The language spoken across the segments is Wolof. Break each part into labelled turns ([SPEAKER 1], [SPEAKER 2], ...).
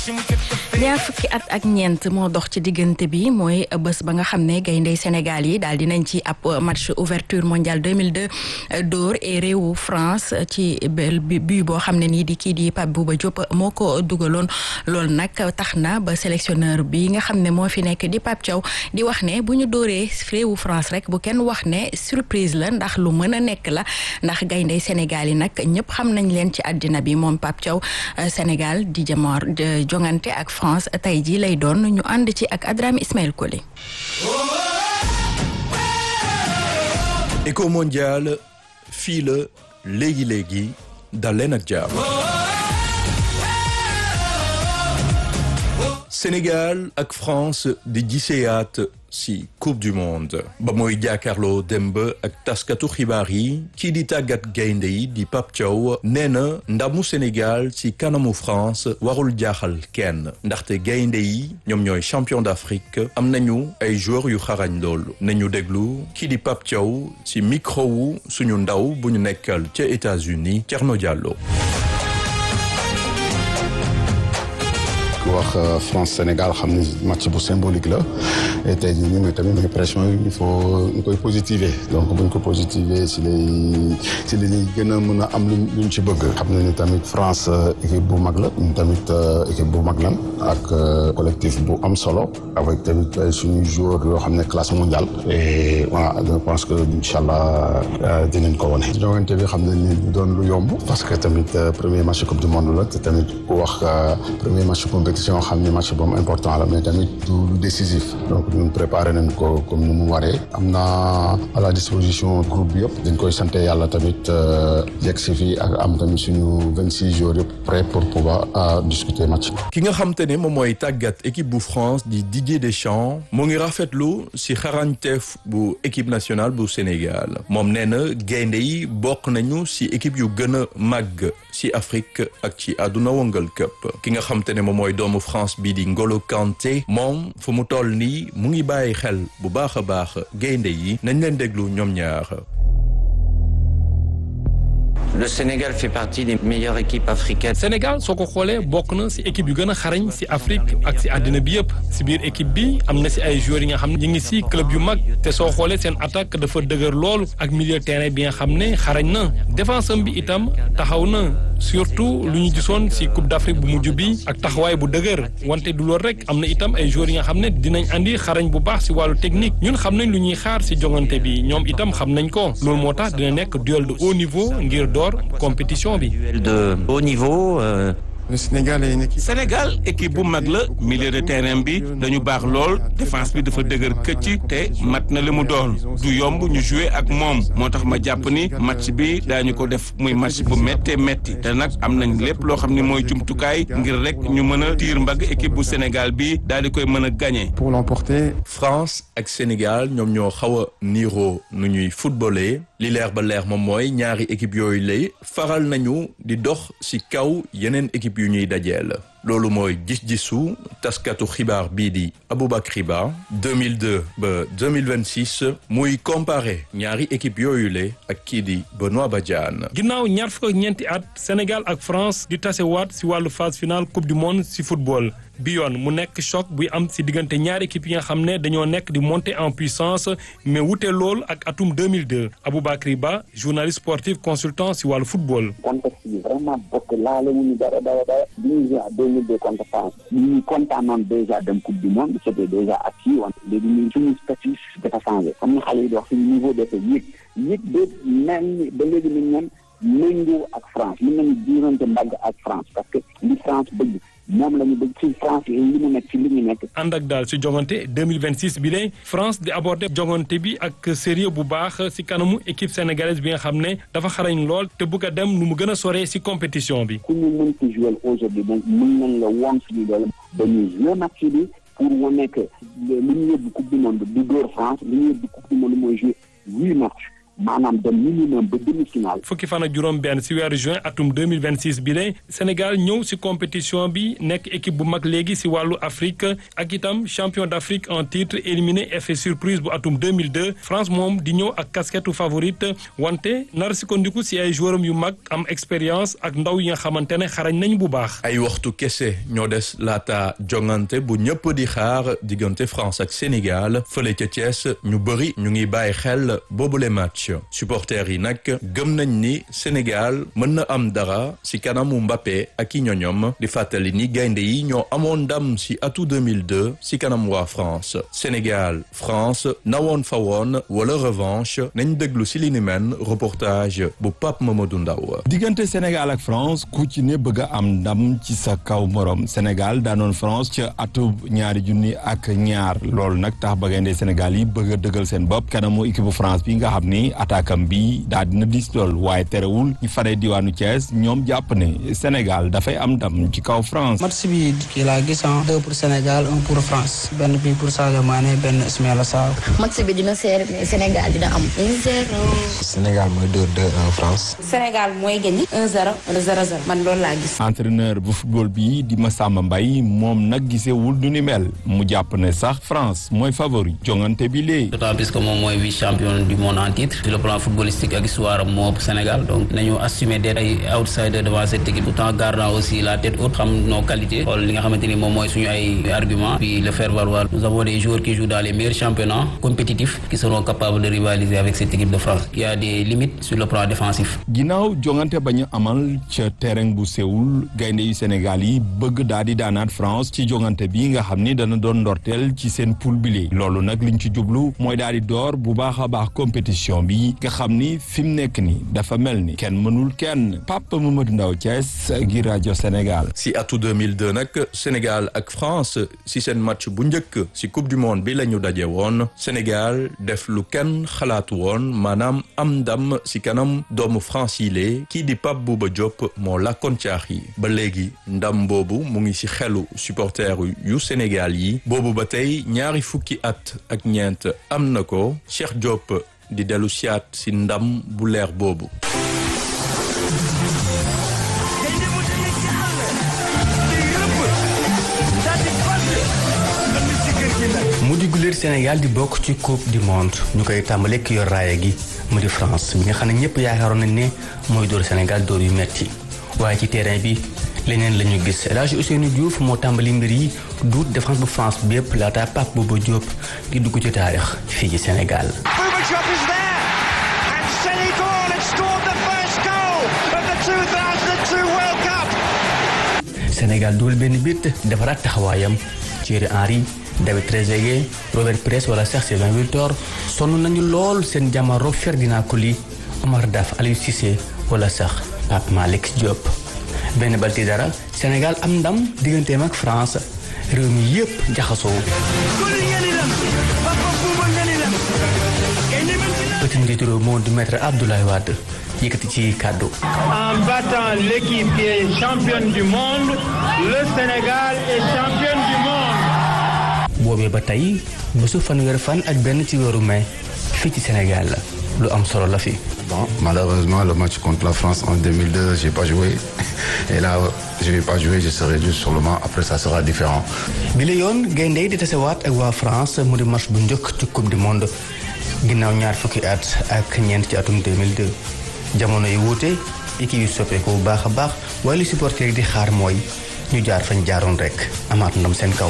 [SPEAKER 1] ñaar fukki at ak ñeent moo dox ci diggante bi mooy bés ba nga xam ne gayndey Sénégal yi daal dinañ ci ab match ouverture mondial 2002 dóor et réewu France ci but boo xam ne nii di kii di Pape Bouba Diop moo ko dugaloon loolu nag tax na ba sélectionneur bi nga xam ne moo fi nekk di Pape Thiaw di wax ne bu ñu dóoree réewu France rek bu kenn wax ne surprise la ndax lu mën a nekk la ndax gayndey Sénégal yi nag ñëpp xam nañ leen ci àddina bi moom Pape Thiaw Sénégal di jongante ak France tey jii lay doon ñu ànd ci ak Adrame Ismaël Koli.
[SPEAKER 2] Éco mondial fii la léegi dal leen ak jàmm. Sénégal ak France di giseyaat ci coupe du monde ba mooy jàkkaarloo démb ak taskatu xibaar yi kii di tàggat gaynde yi di Pape Thiaw nee na ndamu Sénégal ci kanamu France warul jaaxal kenn ndaxte gaynde yi ñoom ñooy champion d'Afrique am nañu ay joueurs yu xarañ loolu nañu déglu kii di Pape Thiaw ci micro wu suñu ndaw bu ñu nekkal ca États-Unis Thierno Diallo.
[SPEAKER 3] wax France Sénégal xam ni match bu symbolique la et tey jii ñu tamit pression yi il faut ñu koy positiver donc buñ ko positiver si la ñuy gën a mën a am luñ ci bëgg. xam nañu tamit France équipe bu mag la ñun tamit équipe bu mag lan ak collectif bu am solo avec tamit suñuy joueurs yoo xam ne classe mondiale et voilà je pense que incha allah dinañ ko wane. joŋante bi xam nañ ni doon lu yomb parce que tamit premier match coupe du monde la te tamit ku wax premier match compétition xam ni match boobu important la mais tamit du décisif donc ñun préparé nañ ko comme ni mu waree am na à la disposition groupe bi yëpp dañ koy sant yàlla tamit yegg si fii ak am tamit suñu 26 jours yëpp prêt pour pouvoir discuter match.
[SPEAKER 2] ki nga xam te ne moom mooy tàggat équipe bu France di Didier Deschamps moo ngi rafetlu si xarañteef bu équipe nationale bu Sénégal moom nee na gaynde yi bokk nañu si équipe yu gën a màgg si Afrique ak ci àdduna wëngal këpp ki nga xam te ne moom mooy doomu France bii di Ngolo Kanté moom fu mu toll nii mu ngi bàyyi xel bu baax a baax gaynde yi nañ leen déglu ñoom ñaar.
[SPEAKER 4] Le Sénégal fait partie des meilleures équipes africaines.
[SPEAKER 5] Sénégal soo ko xoolee bokk na ci équipe yu gën a xarañ ci Afrique ak ci àddina bi yëpp ci biir équipe bi am na ci ay joueurs yi nga xam ne ñu ngi ci club yu mag te soo xoolee seen attaque dafa dëgër lool ak milieu terrain bi nga xam ne xarañ na défense am bi itam taxaw na surtout lu ñu gisoon ci Coupe d'Afrique bu mujj bi ak taxawaay bu dëgër wante du lool rek am na itam ay joueurs yi nga xam ne dinañ andi xarañ bu baax ci wàllu technique ñun xam nañ lu ñuy xaar ci jongante bi ñoom itam xam nañ ko loolu moo tax dina nekk duel de haut niveau ngir door compétition bi.
[SPEAKER 4] De haut niveau.
[SPEAKER 6] Le Sénégal est une équipe.
[SPEAKER 7] Sénégal équipe bu mag la milieu de terrain bi dañu baax lool défense bi dafa dëgër këcc te mat na li mu doon du yomb ñu jouer ak moom moo tax ma jàpp ni match bi daañu ko def muy match bu méttee métti te nag am nañ lépp loo xam ne mooy jumtukaay ngir rek ñu mën a tiir mbagg équipe bu Sénégal bi daal di koy mën a gagner.
[SPEAKER 6] Pour l'emporter.
[SPEAKER 2] France ak Sénégal ñoom ñoo xaw a niiroo nu ñuy footballé li leer ba leer moom mooy ñaari équipe yooyu lay faral nañu di dox ci kaw yeneen équipe yu ñuy dajeel loolu mooy gis-gisu taskatu xibaar bii di Aboubacry Ba 2002 ba 2026 muy comparé ñaari équipe yooyu le ak kii di Benoît Badiane.
[SPEAKER 5] ginnaaw ñaar fukk ak ñeenti at Sénégal ak France di tasewaat ci wàllu phase finale coupe du monde ci football bi yoon mu nekk choc buy am ci diggante ñaari équipe yi nga xam ne dañoo nekk di monter en puissance mais wute lool ak atum 2002 Aboubacry Ba journaliste sportif consultant ci wàllu football.
[SPEAKER 8] contexte bi vraiment bokk laale wu ñu dara bi ñu joué à 2002 contre France ñu kontaanoon déjà dem coupe du monde c'était déjà acquis wante léegi ñun suñu statut dafa changé comme ni xale yi di wax suñu niveau dafa yéeg ba mel ni ba léegi ni ñoom méngoo ak France mën nañu diirante mbagg ak France parce que li France bëgg moom la ñu bëgg ci France li mu nekk ci li ñu nekk.
[SPEAKER 5] ànd ak daal ci jongante 2026 bi de France di aborder jongante bi ak sérieux bu baax ci kanamu équipe sénégalaise bi nga xam ne dafa xarañ lool te bëgg a dem nu mu gën a soree ci compétition bi.
[SPEAKER 8] ku ñu mën ci jouer aujourd'hui donc mën nañ la woon suñu doole dañuy jouer match bi pour wane que li ñu yóbbu coupe du monde du dóor France li ñu yóbbu coupe du monde mooy jouer 8 matchs maanaam dem minimum ba demi-finale.
[SPEAKER 5] fukki fan ak juróom-benn si weeru juin atum 2026 bi la Sénégal ñëw si compétition bi nekk équipe bu mag léegi si wàllu Afrique ak itam champion d'Afrique en titre éliminé effet surprise bu atum 2002 France moom di ñëw ak casquette favorite wante nar sukkandiku si ay joueuram yu mag am expérience ak ndaw yi nga xamante ne xarañ nañ bu baax.
[SPEAKER 2] ay waxtu kese ñoo des laata jongante bu ñëpp di xaar diggante France ak Sénégal fële ca Thiès ñu bëri ñu ngi bàyyi xel boobule match supporters yi nag gëm nañ ni Sénégal mën na am dara si kanamu Mbappé ak i ñoñom di fàttali ni gaynde yi ñoo amoon ndam si atu 2002 si kanam waa France Sénégal France nawoon fa woon wala revanche nañ déglu si li ni men reportage bu Pape Mamadou Ndaw.
[SPEAKER 9] diggante Sénégal ak France ku ci ne bëgg a am ndam ci sa kaw morom Sénégal daanoon France ca atu 2002 loolu nag tax ba gaynde Sénégal yi bëgg a dëggal seen bopp kanamu équipe bu France bi nga xam ni attaquam bi daal dina dis lool waaye terewul ñu faree diwaanu Thiès ñoom jàpp ne Sénégal dafay am ndam ci kaw France.
[SPEAKER 10] match bi kii laa gis 2 pour Sénégal 1 pour France benn bi pour Sadio Mané benn Ismaïla Sarr.
[SPEAKER 11] match bi dina seer mais Sénégal dina am 1-0.
[SPEAKER 12] Sénégal mooy 2-1 France.
[SPEAKER 11] Sénégal mooy gagné 1-0 wala 0-0 man loolu laa gis.
[SPEAKER 9] entraîneur bu football bi di Massamba Mbaye moom nag gisewul du ni mel mu jàpp ne sax France mooy favori jongante bi léegi.
[SPEAKER 13] d'autant plus que moom mooy vice champion du monde en titre sur le plan footballistique ak histoire am moo ëpp Sénégal donc nañu assumer d'être ay outsider devant cette équipe tout en gardant aussi la tête haute xam nos qualités xool li nga xamante ni moom mooy suñu ay arguments puis le faire valoir nous avons des joueurs qui jouent dans les meilleurs championnats compétitifs qui seront capables de rivaliser avec cette équipe de France il y a des limites sur le plan défensif.
[SPEAKER 9] ginnaaw jongante ba ñu amal ca terrain bu Séoul gaynde yu Sénégal yi bëgg daal di daanaat France ci jongante bi nga xam ni dana doon ndorteel ci seen poule bi loolu nag liñ ci jublu mooy daal di door bu baax a baax compétition bi nga xam ni fi mu nekk ni dafa mel ni kenn mënul kenn Papa Mamadou Ndaw Thiès ngir rajo Sénégal.
[SPEAKER 2] si atu 2002 nag Sénégal ak France si seen match bu njëkk si coupe du monde bi la ñu daje woon Sénégal def lu kenn xalaatu woon maanaam am ndam si kanam doomu France yi lee kii di Pape Bouba Diop moo làkkoon caax yi ba léegi ndam boobu mu ngi si xelu supporter yu Sénégal yi boobu ba tey ñaari fukki at ak ñeent am na ko Cheikh Diop di dellu siyaat si ndam bu leer boobu.
[SPEAKER 14] mu di guléet Sénégal di bokk ci coupe du monde ñu koy tàmbale ki yor raaya gi mu di France bi nga xam ne ñëpp yaakaaroon nañ ne mooy dóor Sénégal dóor yu metti waaye ci terrain bi leneen la ñu gis El Hadji Ousseynou Diouf moo tàmbali mbir yi duut défense bu France bi yëpp laata Pape Bouba Diop di dugg ci taarix fii ci Sénégal. Sénégal dugal benn bit defaraat taxawaayam Thierry Henry David Trezeguet Robert Pires wala sax Sylvain Wiltord sonn nañu lool seen jàmmaroo Ferdinand Coly Omar Daf Aliou Cissé wala sax Pape Malick Diop. benn bal ci dara Sénégal am ndam digganteem ak France réew mi yëpp jaxasoo. petit njiitu réew moo di maître Abdoulaye Wade yëkkati ci kàddu.
[SPEAKER 15] En battant l'équipe qui est championne du monde, le Sénégal est championne du monde.
[SPEAKER 14] boobee ba tey bésu fanweeri fan ak benn ci weeru mai fii ci Sénégal lu am solo la fi.
[SPEAKER 3] Bon, malheureusement le match contre la France en 2002 j'ai pas joué et là je vais pas jouer je serai juste sur le banc après ça sera différent.
[SPEAKER 14] bi la yoon gaynde yi di tasewaat ak waa France mu di match bu njëkk ci coupe du monde ginnaaw ñaar fukki at ak ñeent ci atum 2002 jamono yu wuute équipe yu soppeeku bu baax a baax waaye li supporter yi di xaar mooy ñu jaar fañ jaaroon rek amaat ndam seen kaw.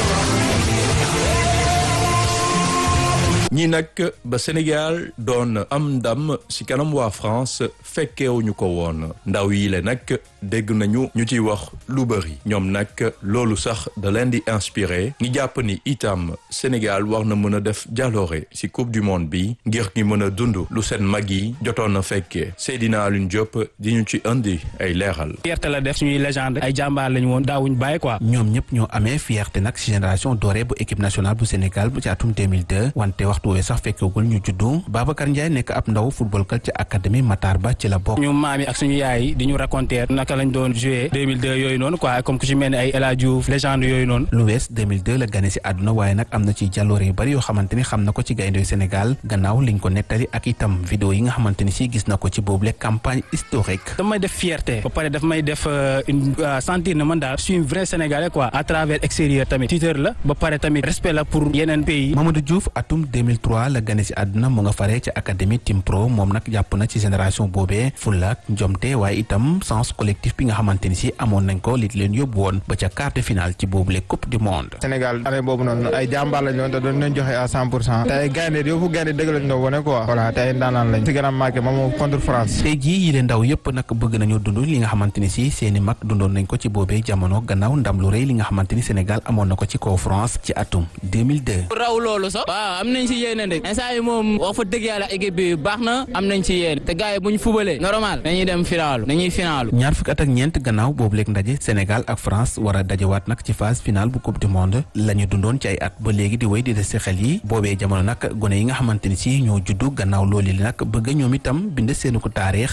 [SPEAKER 2] ñi nag ba Sénégal doon am ndam ci kanam waa France fekkeewuñu ko woon ndaw yi le nag dégg nañu ñu ciy wax lu bëri ñoom nag loolu sax da leen di inspiré ñi jàpp ni itam Sénégal war na mën a def jaloore ci coupe du monde bi ngir ñi mën a dund lu seen mag yi jotoon na fekkee Seydina Alioune Diop di ñu ci indi ay leeral.
[SPEAKER 16] fierté la def suñuy légende ay jàmbaar lañu woon daawuñ bàyyi quoi.
[SPEAKER 17] ñoom ñëpp ñoo amee fierté nag ci génération dorée bu équipe nationale bu Sénégal bu ci atum 2002 wante waxtu woowu sax fekkewul ñu juddu Babacar Ndiaye nekk ab ndaw football kat ci académie Matar Ba ci la bokk.
[SPEAKER 16] ñu maam yi ak suñu yaay yi di ñu raconter naka Jakarta lañ doon joué 2002 yooyu noonu quoi comme ku ci mel ni ay El Hadji Diouf légende yooyu noonu.
[SPEAKER 17] Lou'Bess 2002 la gane si àdduna waaye nag am na ci jàlloore yu bari yoo xamante ni xam na ko ci gaynde Sénégal gannaaw liñ ko nettali ak itam vidéo yi nga xamante ni si gis na ko ci boobule campagne historique.
[SPEAKER 16] daf may def fierté ba pare daf may def sentir na man daal je suis un vrai Sénégalais quoi à travers extérieur tamit titre la ba pare tamit respect la pour yeneen pays.
[SPEAKER 17] Mamadou Diouf atum 2003 la gane si àdduna mu nga faree ci académie Team Pro moom nag jàpp na ci génération boobee fulla ak njomte waaye itam sens collectif bi nga xamante ni si amoon nañ ko li leen yóbbu woon ba ca quart de finale ci boobule coupe du monde.
[SPEAKER 6] Sénégal année boobu noonu ay jàmbaar lañ doon te doon nañ joxe à 100%. tey gaynde yëpp gaynde dëgg lañ doon wone quoi. voilà tey ndaanaan lañ si gën a marqué moom contre France.
[SPEAKER 17] tey jii yi leen ndaw yëpp nag bëgg nañu dund li nga xamante ni si seeni mag dundoon nañ ko ci boobee jamono gannaaw ndam lu rëy li nga xamante ni Sénégal amoon na ko ci kaw France ci atum 2002.
[SPEAKER 18] raw loolu sax waaw am nañ si yéene de instant yi moom wax fa dëgg yàlla équipe bi baax na am nañ si yéene te gars yi buñ fubalee normal dañuy dem finaalu dañuy finaalu.
[SPEAKER 17] ñaar fukki at ak ñeent gannaaw boobu léegi ndaje Sénégal ak France war a dajewaat nag ci phase finale bu coupe du monde la ñu dundoon ci ay at ba léegi di wéy di des ci xel yi boobee jamono nag gone yi nga xamante ni si ñoo juddu gannaaw loolu li nag bëgg ñoom itam bind seenu ko taarix